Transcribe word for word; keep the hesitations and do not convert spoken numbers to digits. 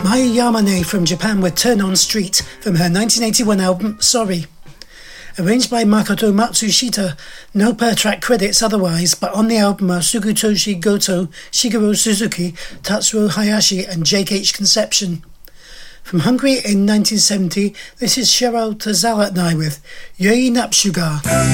Maya Yamane from Japan with Turn On Street from her nineteen eighty-one album Sorry. Arranged by Makoto Matsushita, no per-track credits otherwise, but on the album are Sugutoshi Goto, Shigeru Suzuki, Tatsuro Hayashi and Jake H. Conception. From Hungary in nineteen seventy, this is Cheryl Tazalotnai with Yei Napshugar.